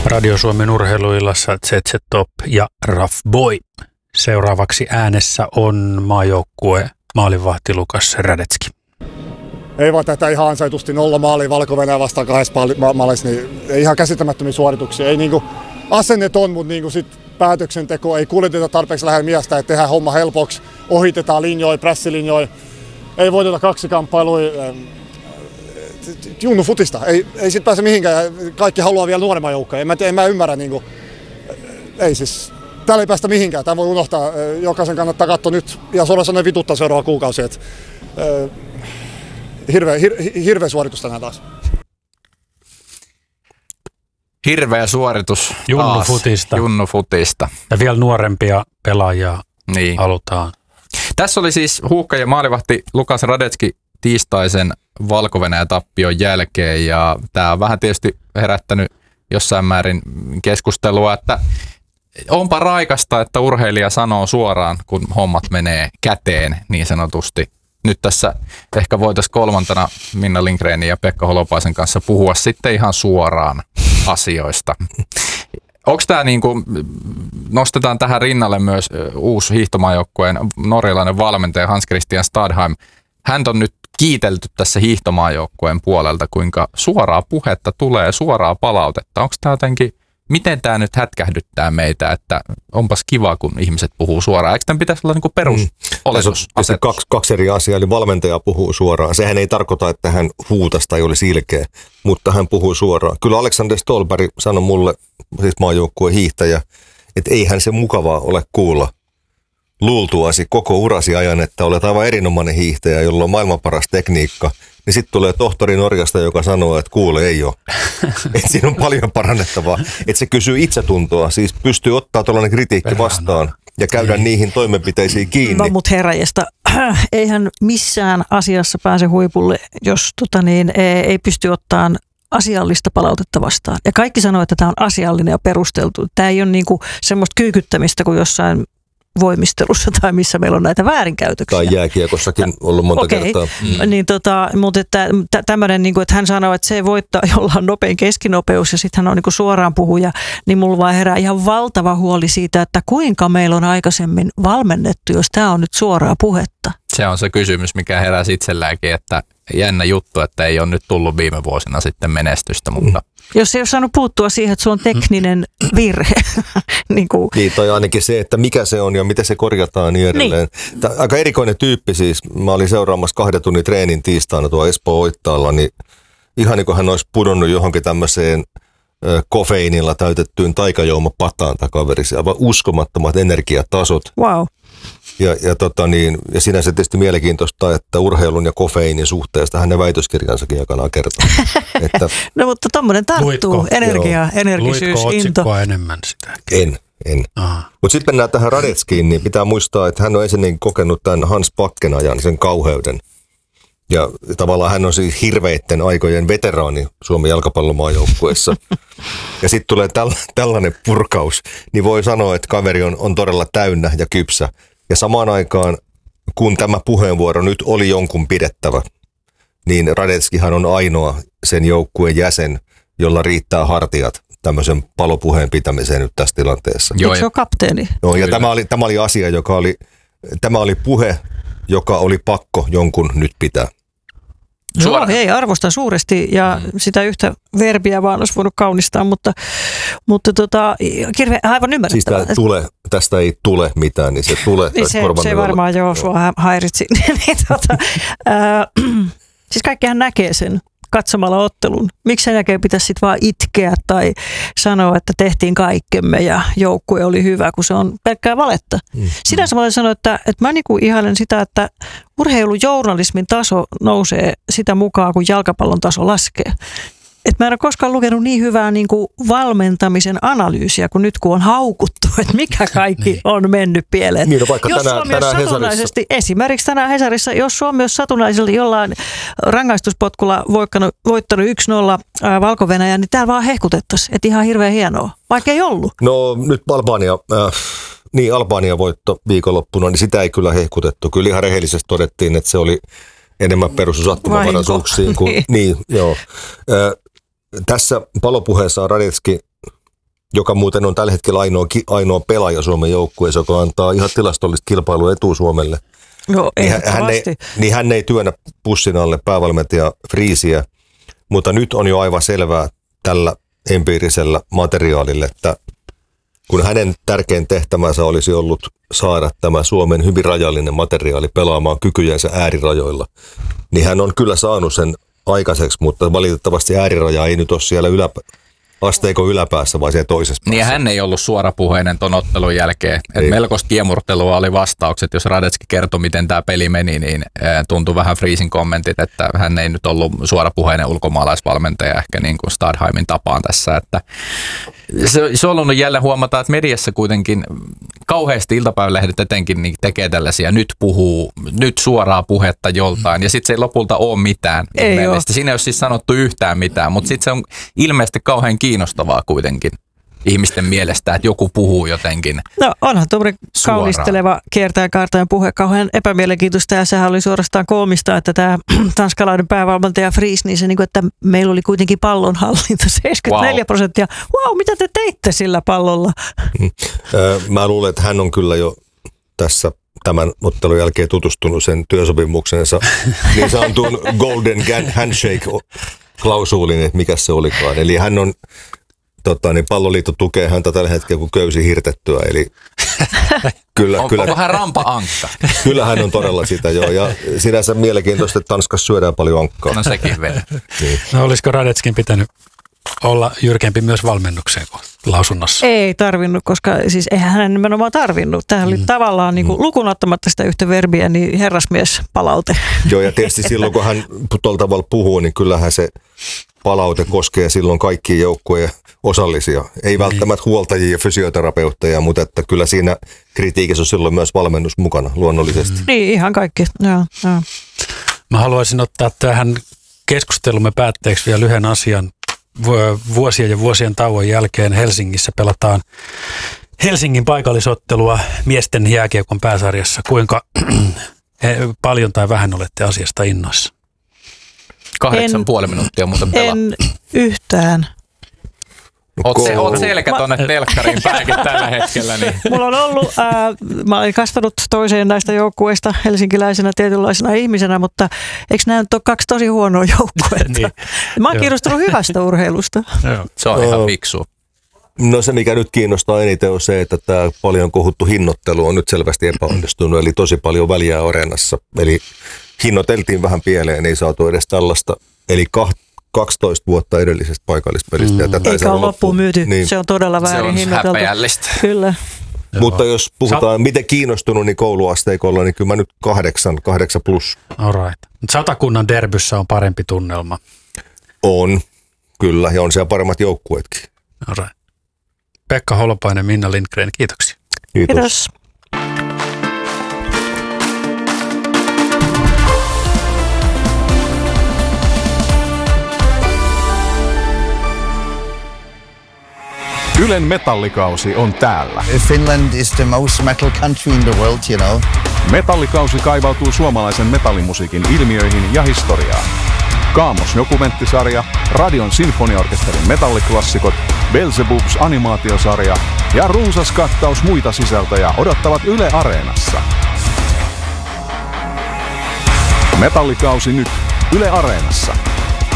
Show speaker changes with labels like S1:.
S1: Radio Suomen urheiluillassa ZZ Top ja Raf Boy. Seuraavaksi äänessä on maajoukkue maalivahti Lukas Radetski.
S2: Ei vaan tätä ihan ansaitusti 0 maalia Valko-Venäjä vastaan 2 maalissa, niin ei ihan käsittämättömiä suorituksia. Ei niinku asennet on, mutta niinku sit päätöksenteko ei kuljeteta tarpeeksi lähellä miestä, että tehdään homma helpoksi, ohitetaan linjoja, prässilinjoja, ei voiteta kaksikkamppailuja. Junnu futista, ei sit pääse mihinkään, kaikki haluaa vielä nuoremman joukkoja. En mä ymmärrä, niinku, ei siis, täällä ei päästä mihinkään, tämä voi unohtaa, jokaisen kannattaa katsoa nyt ja suoraan sanoen vituttaa seuraava kuukausi. Hirveä suoritus tänään taas.
S3: Hirveä suoritus
S1: Junnu futista. Ja vielä nuorempia pelaajia halutaan.
S3: Tässä oli siis Huuhka ja maalivahti Lukas Radetski tiistaisen Valko-Venäjä-tappion jälkeen, ja tämä on vähän tietysti herättänyt jossain määrin keskustelua, että onpa raikasta, että urheilija sanoo suoraan, kun hommat menee käteen niin sanotusti. Nyt tässä ehkä voitaisiin kolmantena Minna Lindgrenin ja Pekka Holopaisen kanssa puhua sitten ihan suoraan asioista. Onko tämä nostetaan tähän rinnalle myös uusi hiihtomaajoukkueen norjalainen valmentaja Hans Christian Stadheim. Hän on nyt kiitelty tässä hiihtomaajoukkueen puolelta, kuinka suoraa puhetta tulee, suoraa palautetta. Onko tämä jotenkin, miten tämä nyt hätkähdyttää meitä, että onpas kiva, kun ihmiset puhuu suoraan. Eikö tämän pitäisi olla niin kuin perusoletus?
S4: Kaksi eri asiaa, eli valmentaja puhuu suoraan. Sehän ei tarkoita, että hän huutasi tai olisi ilkeä, mutta hän puhuu suoraan. Kyllä Alexander Stolberg sanoi mulle, siis maajoukkueen hiihtäjä, että eihän se mukavaa ole kuulla luultuasi koko urasi ajan, että olet aivan erinomainen hiihtäjä, jolla on maailman paras tekniikka, niin sitten tulee tohtori Norjasta, joka sanoo, että kuule, ei ole. Että siinä on paljon parannettavaa. Että se kysyy itsetuntoa, siis pystyy ottaa tuollainen kritiikki vastaan ja käydä niihin toimenpiteisiin kiinni.
S5: No, mutta herrajesta, eihän missään asiassa pääse huipulle, jos ei pysty ottamaan asiallista palautetta vastaan. Ja kaikki sanoo, että tämä on asiallinen ja perusteltu. Tämä ei ole niinku semmoista kyykyttämistä kuin jossain voimistelussa tai missä meillä on näitä väärinkäytöksiä.
S4: Tai jääkiekossakin ollut monta kertaa.
S5: Niin mutta tämmöinen, niin että hän sanoo, että se voittaa, jolla on nopein keskinopeus ja sitten hän on niin suoraan puhuja, niin mulla vaan herää ihan valtava huoli siitä, että kuinka meillä on aikaisemmin valmennettu, jos tämä on nyt suoraa puhetta.
S3: Se on se kysymys, mikä heräsi itselläänkin, että jännä juttu, että ei ole nyt tullut viime vuosina sitten menestystä, mutta
S5: jos ei ole saanut puuttua siihen, että sulla on tekninen virhe.
S4: Niin, tai ainakin se, että mikä se on ja miten se korjataan niin edelleen. Niin. Aika erikoinen tyyppi siis. Mä olin seuraamassa 2 tunnin treenin tiistaina tuo Espoo-Oittaalla, niin ihan niin kuin hän olisi pudonnut johonkin tämmöiseen kofeiinilla täytettyyn taikajuomapataan takaverisi. Aivan uskomattomat energiatasot.
S5: Wow.
S4: Ja sinänsä tietysti mielenkiintoista, että urheilun ja kofeiinin suhteesta hänen väitöskirjansakin aikanaan kertoo.
S5: No mutta tommoinen tarttuu, energisyys,
S1: into. Luitko otsikkoa enemmän sitä?
S4: En. Mutta sitten mennään tähän Radetskiin, niin pitää muistaa, että hän on ensin kokenut tämän Hans Backen ajan, sen kauheuden. Ja tavallaan hän on siis hirveitten aikojen veteraani Suomen jalkapallomaajoukkueessa. Ja sitten tulee tällainen purkaus, niin voi sanoa, että kaveri on todella täynnä ja kypsä. Ja samaan aikaan, kun tämä puheenvuoro nyt oli jonkun pidettävä, niin Radetskihan on ainoa sen joukkueen jäsen, jolla riittää hartiat tämmöisen palopuheen pitämiseen nyt tässä tilanteessa.
S5: Eikö se ole kapteeni?
S4: No, ja tämä oli asia, tämä oli puhe, joka oli pakko jonkun nyt pitää.
S5: Joo, ei arvostan suuresti ja sitä yhtä verbiä vaan olisi voinut kaunistaa, mutta aivan ymmärrettävää.
S4: Siis tästä ei tule mitään, niin se tulee.
S5: Niin se varmaan sua häiritsi. Siis kaikkihan näkee sen katsomalla ottelun. Miksi sen jälkeen pitäisi sitten vaan itkeä tai sanoa, että tehtiin kaikkemme ja joukkue oli hyvä, kun se on pelkkää valetta. Sinänsä mä olen sanoa, että mä niinku ihailen sitä, että urheilujournalismin taso nousee sitä mukaan, kun jalkapallon taso laskee. Mä en ole koskaan lukenut niin hyvää niin kuin valmentamisen analyysiä kuin nyt, kun on haukuttu, että mikä kaikki on mennyt pieleen.
S4: Niin, no vaikka tänään
S5: satunnaisesti, esimerkiksi tänään Hesarissa, jos Suomi olisi satunnaisesti jollain rangaistuspotkulla voittanut 1-0 Valko-Venäjän, niin täällä vaan hehkutettaisiin, että ihan hirveän hienoa, vaikka ei ollut.
S4: No nyt Albania voitto viikonloppuna, niin sitä ei kyllä hehkutettu. Kyllä ihan rehellisesti todettiin, että se oli enemmän perusosattomavaraisuuksiin kuin niin, joo. Tässä palopuheessa Radetski joka muuten on tällä hetkellä ainoa pelaaja Suomen joukkueessa, joka antaa ihan tilastollista kilpailua etua Suomelle.
S5: No,
S4: hän ei työnnä pussin alle päävalmentaja Friisiä, mutta nyt on jo aivan selvää tällä empiirisellä materiaalilla, että kun hänen tärkein tehtävänsä olisi ollut saada tämä Suomen hyvin rajallinen materiaali pelaamaan kykyjensä äärirajoilla, niin hän on kyllä saanut sen aikaiseksi, mutta valitettavasti ääriraja ei nyt ole siellä asteikon yläpäässä, vaan siellä toisessa päässä.
S3: Niin hän ei ollut suorapuheinen ton ottelun jälkeen. Melkoista kiemurtelua oli vastaukset. Jos Radetski kertoi, miten tämä peli meni, niin tuntui vähän Friesin kommentit, että hän ei nyt ollut suorapuheinen ulkomaalaisvalmentaja ehkä niin kuin Stadheimin tapaan tässä. Että se on ollut jälleen huomata, että mediassa kuitenkin kauheasti iltapäivälehdet etenkin niin tekee tällaisia, nyt suoraa puhetta joltain, ja sitten se ei lopulta ole mitään. Siinä ei ole siis sanottu yhtään mitään, mutta sitten se on ilmeisesti kauhean kiinnostavaa kuitenkin ihmisten mielestä, että joku puhuu jotenkin. No
S5: onhan tuommoinen kaunisteleva kiertäjän kaartajan puhe kauhean epämielenkiintoista, ja sehän oli suorastaan koomista, että tämä tanskalainen päävalmentaja Fries, niin se niin kuin, että meillä oli kuitenkin pallonhallinta 74%. Wow, mitä te teitte sillä pallolla?
S4: Mä luulen, että hän on kyllä jo tässä tämän ottelun jälkeen tutustunut sen työsopimuksensa niin sanotun Golden Handshake-klausuulin, että mikä se olikaan. Eli hän on niin palloliitto tukee häntä tällä hetkellä kuin köysi hirtettyä, eli
S3: onko hän rampa-ankka?
S4: Kyllä hän on todella sitä, joo, ja sinänsä mielenkiintoista, että Tanskassa syödään paljon ankkaa.
S3: No sekin vielä.
S1: Niin. No olisiko Radetskin pitänyt olla jyrkempi myös valmennukseen lausunnossa?
S5: Ei tarvinnut, koska siis eihän hän nimenomaan tarvinnut. Tämähän oli tavallaan niin kuin, lukuun ottamatta sitä yhtä verbiä, niin herrasmies palaute.
S4: Joo, ja tietysti silloin kun hän tuolla tavalla puhuu, niin kyllähän se palaute koskee silloin kaikkia joukkueen osallisia. Ei välttämättä huoltajia ja fysioterapeutteja, mutta että kyllä siinä kritiikissä on silloin myös valmennus mukana luonnollisesti.
S5: Niin, ihan kaikki. Joo.
S1: Mä haluaisin ottaa tähän keskustelumme päätteeksi vielä yhden asian. Vuosien ja vuosien tauon jälkeen Helsingissä pelataan Helsingin paikallisottelua miesten jääkiekon pääsarjassa. Kuinka paljon tai vähän olette asiasta innoissa?
S3: 8,5 minuuttia muuten pelaa.
S5: En yhtään.
S3: Oot selkä tuonne telkkariin päinkin tällä hetkellä. Niin.
S5: Mulla on ollut, mä olen kasvanut toiseen näistä joukkueista helsinkiläisenä tietynlaisena ihmisenä, mutta eikö nämä nyt ole 2 tosi huonoa joukkuetta? Niin. Mä oon kiinnostunut hyvästä urheilusta.
S3: Se on ihan fiksu.
S4: No se, mikä nyt kiinnostaa eniten, on se, että tämä paljon kohuttu hinnoittelu on nyt selvästi epäonnistunut, eli tosi paljon väliä areenassa. Eli hinnoiteltiin vähän pieleen, ei saatu edes tällaista, eli 12 vuotta edellisestä paikallispelistä.
S5: Eikä ole loppuun myyty. Niin. Se on todella väärin hinnoiteltu. Se on
S3: häpeällistä.
S5: Kyllä.
S4: Mutta jos puhutaan miten kiinnostunut, niin kouluasteikolla, niin kyllä mä nyt 8 plus.
S1: Alright. Satakunnan derbyssä on parempi tunnelma.
S4: On, kyllä. Ja on siellä paremmat joukkueetkin.
S1: Alright. Pekka Holopainen, Minna Lindgren, kiitoksia.
S5: Kiitos.
S6: Ylen metallikausi on täällä.
S7: Finland is the most metal country in the world, you know.
S6: Metallikausi kaivautuu suomalaisen metallimusiikin ilmiöihin ja historiaan. Kaamos-dokumenttisarja, Radion sinfoniaorkesterin metalliklassikot, Beelzebubs animaatiosarja ja runsas kattaus muita sisältöjä odottavat Yle Areenassa. Metallikausi nyt Yle Areenassa.